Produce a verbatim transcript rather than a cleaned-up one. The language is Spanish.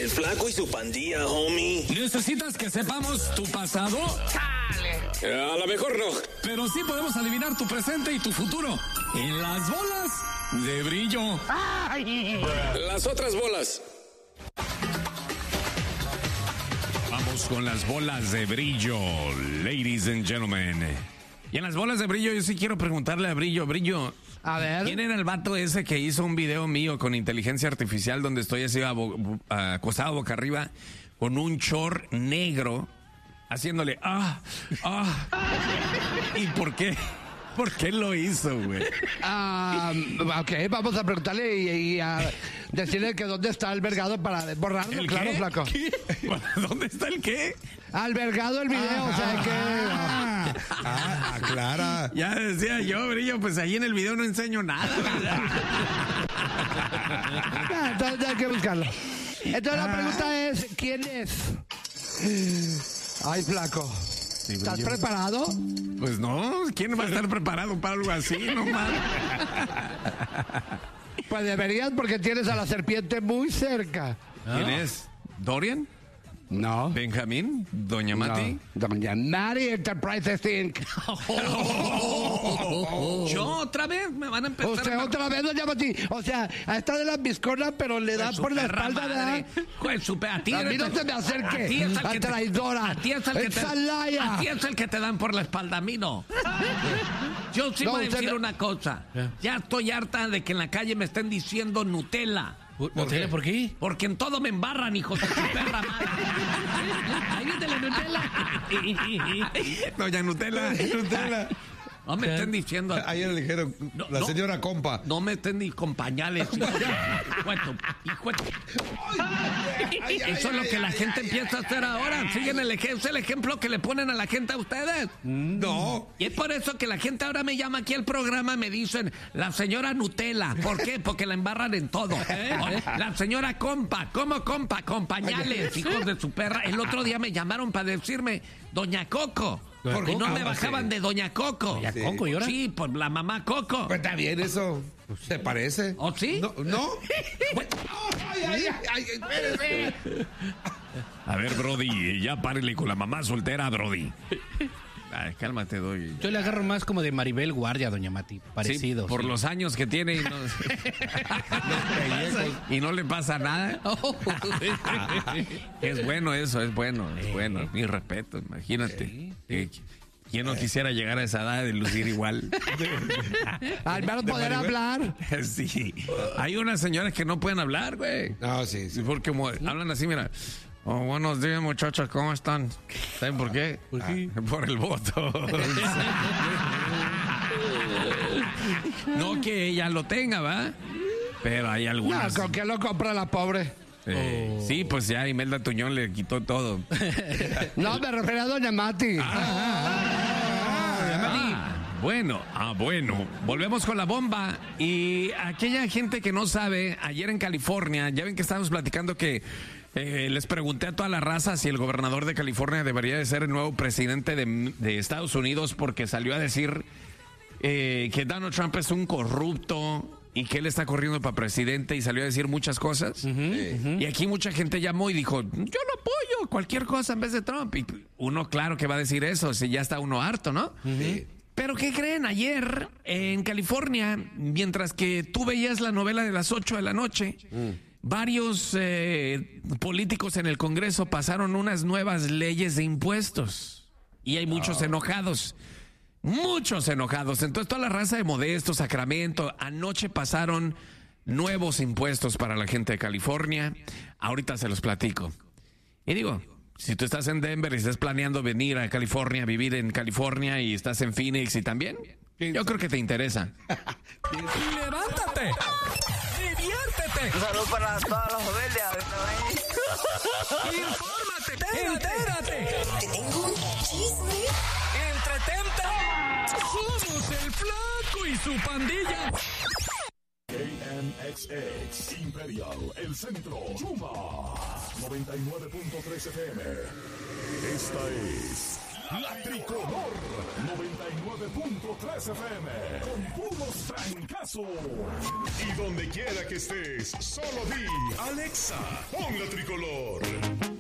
El Flaco y su pandilla, homie. ¿Necesitas que sepamos tu pasado? ¡Chale! A lo mejor no. Pero sí podemos adivinar tu presente y tu futuro. En las bolas de brillo. ¡Ay! Las otras bolas. Vamos con las bolas de brillo, ladies and gentlemen. Y en las bolas de brillo yo sí quiero preguntarle a Brillo, Brillo, a ver, ¿quién era el vato ese que hizo un video mío con inteligencia artificial donde estoy así abo- acostado boca arriba con un short negro haciéndole ah, ah? ¿Y por qué? ¿Por qué lo hizo, güey? Ah, ok, vamos a preguntarle y, y a decirle que dónde está albergado para borrarlo, ¿El claro, qué? Flaco. ¿Qué? ¿Dónde está el qué? Albergado el video, ah, o sea que... Ah, ah, aclara. Ya decía yo, Brillo, pues ahí en el video no enseño nada, ¿verdad? Ah, entonces hay que buscarlo. Entonces la pregunta es, ¿quién es? Ay, Flaco. Sí, ¿Estás Brillo. preparado? Pues no, ¿quién va a estar preparado para algo así, no mames? Pues deberías porque tienes a la serpiente muy cerca. ¿Quién es? ¿Dorian? No. ¿Benjamín? ¿Doña Mati? No. Doña Mati Enterprises incorporated. ¿Yo otra vez? ¿Me van a empezar Usted a... otra vez, Doña Mati. O sea, a esta de las bisconas, pero le da Su por la perra espalda, madre. ¿verdad? Pues, su pe- a ti A mí no eres- se me acerque, a ti es el a que te- traidora. A ti es el que te... Exalaya. A ti es el que te dan por la espalda, a mí no. Yo sí No, voy a usted decir no. una cosa. Ya estoy harta de que en la calle me estén diciendo Nutella. ¿Nutella por qué? Porque en todo me embarran, hijos de su perra madre. Ahí viene la Nutella. Doña Nutella. Nutella. No me estén diciendo... Ayer le dijeron, No, la no. señora compa. No me estén ni con pañales. Hijo de- hijo de tu- hijo de tu- Eso es lo que la gente empieza a hacer ahora. Siguen el ejemplo, es el ejemplo que le ponen a la gente a ustedes. No. Y es por eso que la gente ahora me llama aquí al programa, me dicen la señora Nutella. ¿Por qué? Porque la embarran en todo. La señora compa, ¿cómo compa? Con pañales, hijos de su perra. El otro día me llamaron para decirme Doña Coco. Porque no me bajaban de Doña Coco. ¿Doña Sí. Coco y ahora? Sí, por la mamá Coco. Pues está bien eso. ¿Se parece? ¿Oh, sí? No. ¿No? Ay, ay, ay, ay, espérese. A ver, Brody, ya párele con la mamá soltera, Brody. Ay, cálmate, doy. Yo le agarro más como de Maribel Guardia, Doña Mati. Parecido. Sí, por sí. los años que tiene y no, y no le pasa nada. Es bueno eso, es bueno, es bueno. Mi respeto, imagínate. Que- ¿Quién no quisiera llegar a esa edad de lucir igual? Al menos poder hablar. Sí. Hay unas señoras que no pueden hablar, güey. No, sí, sí. Porque mo- hablan así, mira. Oh, buenos días, muchachos, ¿cómo están? ¿Saben por qué? ¿Por qué? Ah, por el voto. No que ella lo tenga, ¿va? Pero hay No, algunas. ¿con qué lo compra la pobre? Eh, Sí, pues ya Imelda Tuñón le quitó todo. No, me refiero a Doña Mati. Ah, bueno, ah, bueno. Volvemos con la bomba. Y aquella gente que no sabe, ayer en California, ya ven que estábamos platicando que eh, les pregunté a toda la raza si el gobernador de California debería de ser el nuevo presidente de, de Estados Unidos porque salió a decir eh, que Donald Trump es un corrupto y que él está corriendo para presidente y salió a decir muchas cosas. Y aquí mucha gente llamó y dijo, yo lo apoyo, cualquier cosa en vez de Trump. Y uno claro que va a decir eso, si ya está uno harto, ¿no? Sí. Pero ¿qué creen? Ayer en California, mientras que tú veías la novela de las ocho de la noche, varios eh, políticos en el Congreso pasaron unas nuevas leyes de impuestos. Y hay muchos enojados. Muchos enojados. Entonces toda la raza de Modesto, Sacramento, anoche pasaron nuevos impuestos para la gente de California. Ahorita se los platico. Y digo, si tú estás en Denver y estás planeando venir a California, vivir en California y estás en Phoenix y también, yo creo que te interesa. ¡Levántate! ¡Diviértete! Un saludo para todos los rebeldes. ¡Infórmate! ¡Entérate! Te tengo un chisme. ¡Entretente! ¡Somos el Flaco y su pandilla! K M X X Imperial, el centro, Chuma, noventa y nueve punto tres F M. Esta es La Tricolor noventa y nueve punto tres F M con puros trancazos. Y donde quiera que estés, solo di Alexa, pon la Tricolor.